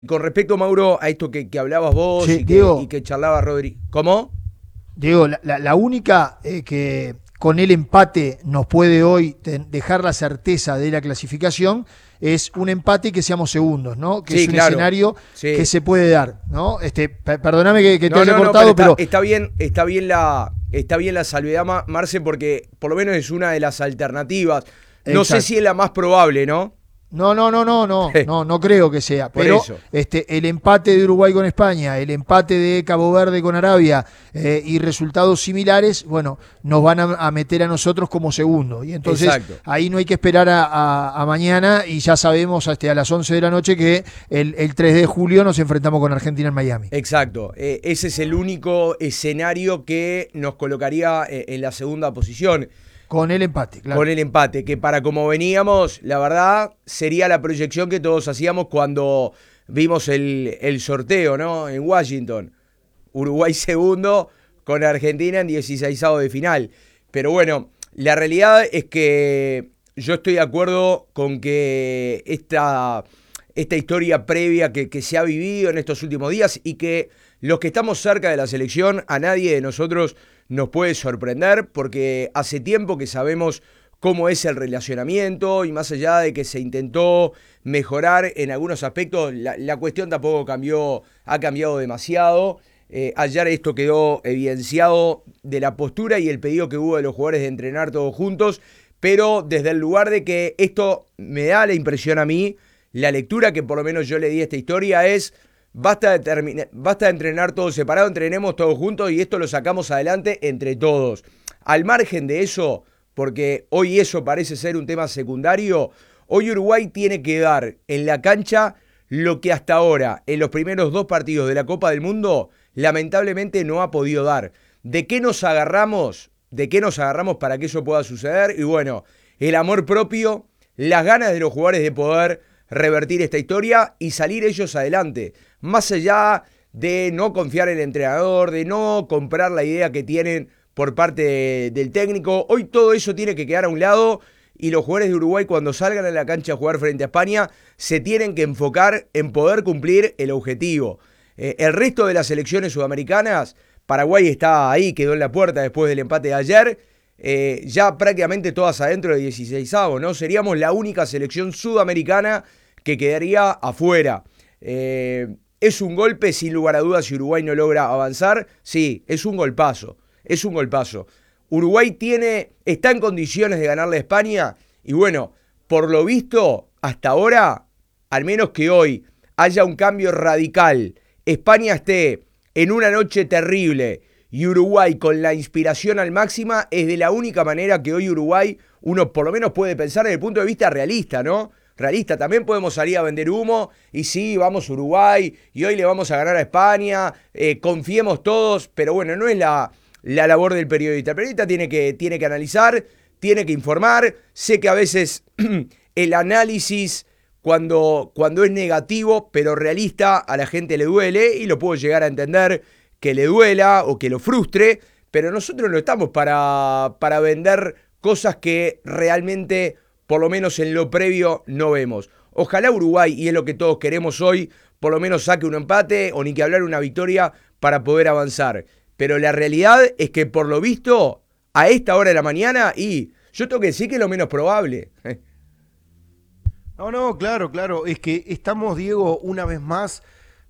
Con respecto, Mauro, a esto que hablabas vos Sí, y Diego, que charlaba Rodri. ¿Cómo? Diego, la única que con el empate nos puede hoy dejar la certeza de la clasificación es un empate y que seamos segundos, ¿no? Que es Sí, un claro. escenario que Sí. se puede dar, ¿no? Perdóname que te No, haya no, no, pero cortado, pero está bien la salvedad, Marce, porque por lo menos es una de las alternativas. No sé si exacto. es la más probable, ¿no? No creo que sea. Por Pero eso. el empate de Uruguay con España, el empate de Cabo Verde con Arabia y resultados similares, bueno, nos van a meter a nosotros como segundo. Y entonces Exacto. ahí no hay que esperar a mañana y ya sabemos a las 11 de la noche que el 3 de julio nos enfrentamos con Argentina en Miami. Exacto. Ese es el único escenario que nos colocaría en la segunda posición. Con el empate, Con claro. el empate, que para como veníamos, la verdad, sería la proyección que todos hacíamos cuando vimos el sorteo, ¿no? En Washington. Uruguay segundo con Argentina en 16avos de final. Pero bueno, la realidad es que yo estoy de acuerdo con que esta historia previa que se ha vivido en estos últimos días y que los que estamos cerca de la selección, a nadie de nosotros nos puede sorprender porque hace tiempo que sabemos cómo es el relacionamiento y más allá de que se intentó mejorar en algunos aspectos, la cuestión tampoco ha cambiado demasiado. Ayer esto quedó evidenciado de la postura y el pedido que hubo de los jugadores de entrenar todos juntos, pero desde el lugar de que esto me da la impresión a mí, la lectura que por lo menos yo le di a esta historia es: basta de entrenar todos separados, entrenemos todos juntos y esto lo sacamos adelante entre todos. Al margen de eso, porque hoy eso parece ser un tema secundario, hoy Uruguay tiene que dar en la cancha lo que hasta ahora, en los primeros dos partidos de la Copa del Mundo, lamentablemente no ha podido dar. ¿De qué nos agarramos? ¿De qué nos agarramos para que eso pueda suceder? Y bueno, el amor propio, las ganas de los jugadores de poder revertir esta historia y salir ellos adelante. Más allá de no confiar en el entrenador, de no comprar la idea que tienen por parte del técnico, hoy todo eso tiene que quedar a un lado y los jugadores de Uruguay cuando salgan a la cancha a jugar frente a España se tienen que enfocar en poder cumplir el objetivo. El resto de las selecciones sudamericanas, Paraguay está ahí, quedó en la puerta después del empate de ayer, ya prácticamente todas adentro de 16avos, ¿no? Seríamos la única selección sudamericana que quedaría afuera. Es un golpe, sin lugar a dudas, si Uruguay no logra avanzar. Sí, es un golpazo. Es un golpazo. Uruguay está en condiciones de ganarle a España. Y bueno, por lo visto, hasta ahora, al menos que hoy haya un cambio radical, España esté en una noche terrible y Uruguay con la inspiración al máxima, es de la única manera que hoy Uruguay, uno por lo menos puede pensar desde el punto de vista realista, ¿no? Realista, también podemos salir a vender humo y sí, vamos a Uruguay y hoy le vamos a ganar a España, confiemos todos, pero bueno, no es la labor del periodista. El periodista tiene que analizar, tiene que informar. Sé que a veces el análisis cuando es negativo pero realista a la gente le duele y lo puedo llegar a entender que le duela o que lo frustre, pero nosotros no estamos para vender cosas que realmente, por lo menos en lo previo, no vemos. Ojalá Uruguay, y es lo que todos queremos hoy, por lo menos saque un empate o ni que hablar una victoria para poder avanzar. Pero la realidad es que por lo visto, a esta hora de la mañana, y yo tengo que decir que es lo menos probable. No, claro, claro. Es que estamos, Diego, una vez más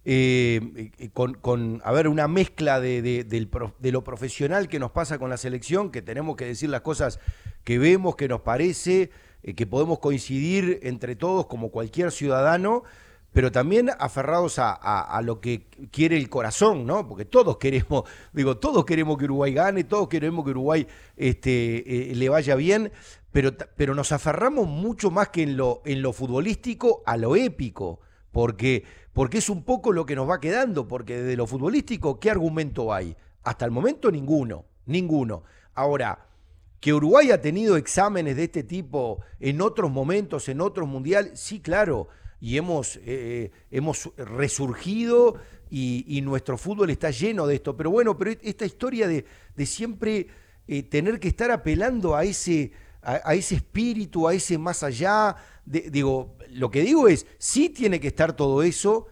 con, a ver, una mezcla de lo profesional que nos pasa con la selección, que tenemos que decir las cosas que vemos, que nos parece, que podemos coincidir entre todos como cualquier ciudadano, pero también aferrados a lo que quiere el corazón, ¿no? Porque todos queremos, todos queremos que Uruguay gane, todos queremos que Uruguay le vaya bien, pero nos aferramos mucho más que en lo futbolístico a lo épico, porque es un poco lo que nos va quedando, porque desde lo futbolístico, ¿qué argumento hay? Hasta el momento ninguno. Ahora, que Uruguay ha tenido exámenes de este tipo en otros momentos, en otros mundiales, sí, claro, y hemos resurgido y nuestro fútbol está lleno de esto. Pero bueno, pero esta historia de siempre tener que estar apelando a ese espíritu, a ese más allá, lo que digo es, sí tiene que estar todo eso,